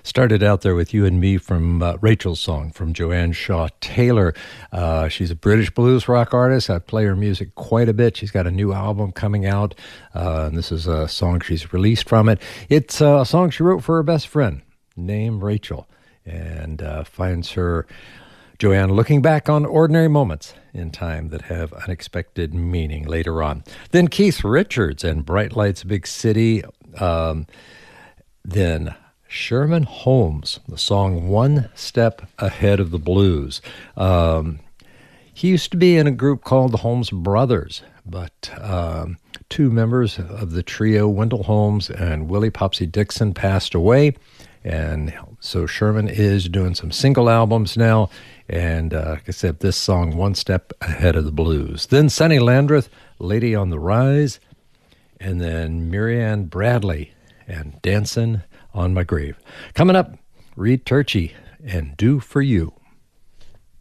Started out there with You and Me from Rachel's song from Joanne Shaw Taylor. She's a British blues rock artist. I play her music quite a bit. She's got a new album coming out, and this is a song she's released from it. It's a song she wrote for her best friend named Rachel, and finds her, Joanne, looking back on ordinary moments in time that have unexpected meaning later on. Then Keith Richards and Bright Lights Big City. Then Sherman Holmes, the song One Step Ahead of the Blues. He used to be in a group called the Holmes Brothers, but two members of the trio, Wendell Holmes and Willie Popsy Dixon, passed away. And so Sherman is doing some single albums now. And like I said, this song, One Step Ahead of the Blues. Then Sonny Landreth, Lady on the Rise. And then Marianne Bradley and Dancing on My Grave. Coming up, Reed Turchie and Do For You.